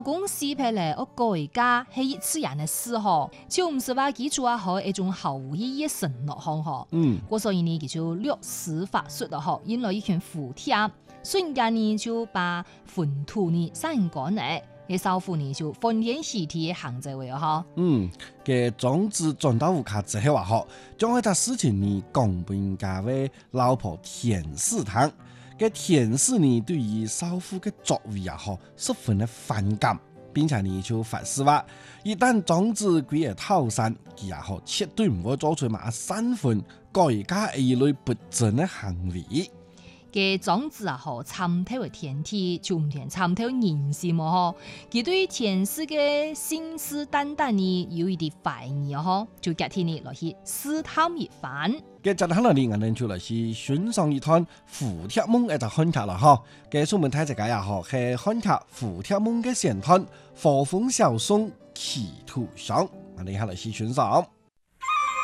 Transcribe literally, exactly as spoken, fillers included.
公司派嚟我改革係一次人嘅事嗬，就唔是話記住啊好一種毫無意義嘅承諾項嗬。 嗯， 我所以呢叫做律師法術咯嗬，引來一群附貼，瞬間呢就把糞土呢散乾嚟，嘅少婦呢就歡天喜地嘅行在位嗬。 嗯，嘅種子轉到屋企之後啊，嗬，將一件事情呢講俾家位老婆田氏聽。嘅田氏呢對於少婦嘅作為啊，嗬，十分嘅反感，並且呢就發誓話，一旦種子歸而逃散，佢啊，嗬，絕對唔會做出乜三分改嫁一類不正嘅行為。 嘅種子啊，嗬，參透嘅天體就唔同參透人心喎，佢對田氏嘅信誓旦旦呢有一啲懷疑嗬，就隔天呢落去試探一番。 嘅接下來呢，我哋就嚟是欣賞一段蝴蝶夢嘅就看劇啦，嗬。嘅蘇門太子家也嗬，係看劇蝴蝶夢嘅前段，火鳳小松企圖上，我哋下嚟是欣賞。